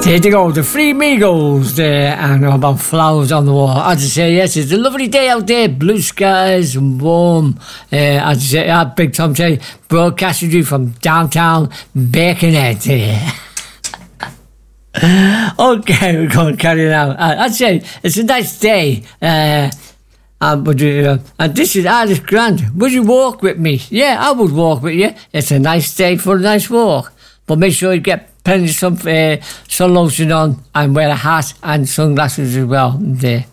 There they go, the Three Migos there, and about flowers on the wall. As I say, yes, it's a lovely day out there, blue skies and warm. As I say, Big Tom J broadcasting you from downtown Birkenhead here. Okay, we're going to carry it out. I'd say it's a nice day. And this is Alice Grant. Would you walk with me? Yeah, I would walk with you. It's a nice day for a nice walk. But make sure you get plenty of sun lotion on and wear a hat and sunglasses as well there.